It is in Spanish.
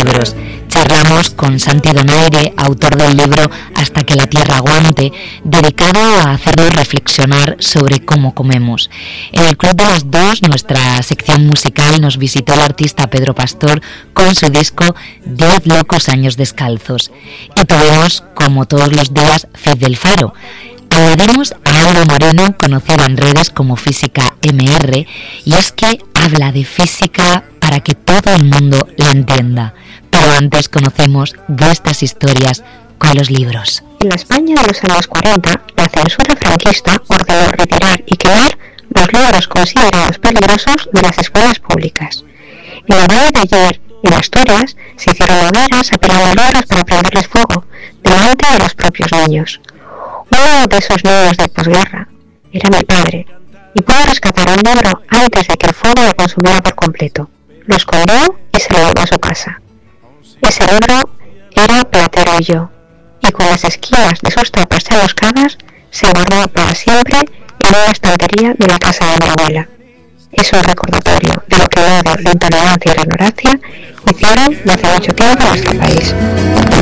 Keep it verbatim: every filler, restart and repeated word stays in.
libros. Charlamos con Santi Donaire, autor del libro Hasta que la tierra aguante, dedicado a hacernos reflexionar sobre cómo comemos. En el Club de los Dos, nuestra sección musical, nos visitó el artista Pedro Pastor con su disco Diez locos años descalzos. Y tuvimos, como todos los días, Feed del Faro. Hablaremos a Aldo Moreno, conocido en redes como Física M R, y es que habla de física para que todo el mundo la entienda. Pero antes conocemos de estas historias con los libros. En la España de los años cuarenta, la censura franquista ordenó retirar y quemar los libros considerados peligrosos de las escuelas públicas. En la Valle de Ayer, en Asturias, se hicieron hogueras apelando libros para prenderles fuego delante de los propios niños. Uno de esos niños de posguerra era mi padre, y pudo rescatar un libro antes de que el fuego lo consumiera por completo. Lo escondió y se lo llevó a su casa. Ese libro era Platero y yo, y con las esquinas de sus tapas enroscadas se guardó para siempre en una estantería de la casa de mi abuela. Es un recordatorio de lo que el odio, la intolerancia y la ignorancia hicieron desde hace mucho tiempo en nuestro país.